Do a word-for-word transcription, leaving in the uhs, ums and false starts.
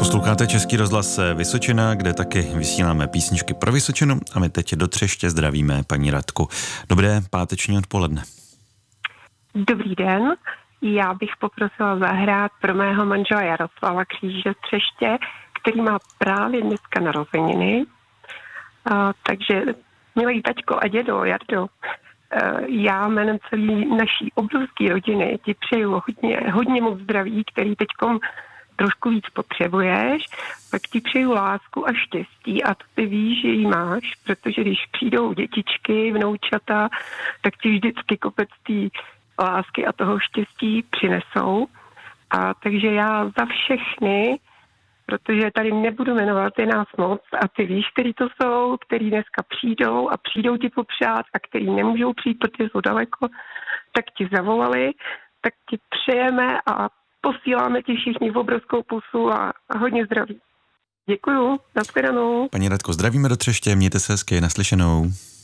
Posloucháte Český rozhlas Vysočina, kde taky vysíláme písničky pro Vysočinu a my teď do Třeště zdravíme paní Radku. Dobré páteční odpoledne. Dobrý den, já bych poprosila zahrát pro mého manžela Jaroslava Kříže z Třeště, který má právě dneska narozeniny. A, takže milý taťko a dědo, Jardo, já jménem celé naší obrovské rodiny ti přeju hodně, hodně moc zdraví, který teďkom trošku víc potřebuješ, pak ti přeju lásku a štěstí a to ty víš, že jí máš, protože když přijdou dětičky, vnoučata, tak ti vždycky kopec té lásky a toho štěstí přinesou. A takže já za všechny, protože tady nebudu jmenovat, je nás moc a ty víš, který to jsou, který dneska přijdou a přijdou ti popřát a který nemůžou přijít, protože jsou daleko, tak ti zavolali, tak ti přejeme a posíláme ti všichni v obrovskou pusu a, a hodně zdraví. Děkuju, nashledanou. Paní Radko, zdravíme do Třeště, mějte se hezky, naslyšenou.